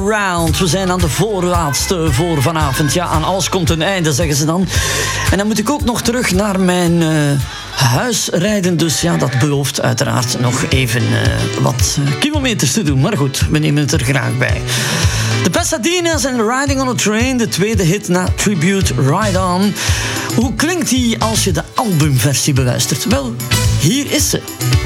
Around. We zijn aan de voorlaatste voor vanavond. Ja, aan alles komt een einde, zeggen ze dan. En dan moet ik ook nog terug naar mijn huis rijden. Dus ja, dat belooft uiteraard nog even wat kilometers te doen. Maar goed, we nemen het er graag bij. De Pasadena's en Riding on a Train, de tweede hit na Tribute, Ride On. Hoe klinkt die als je de albumversie beluistert? Wel, hier is ze.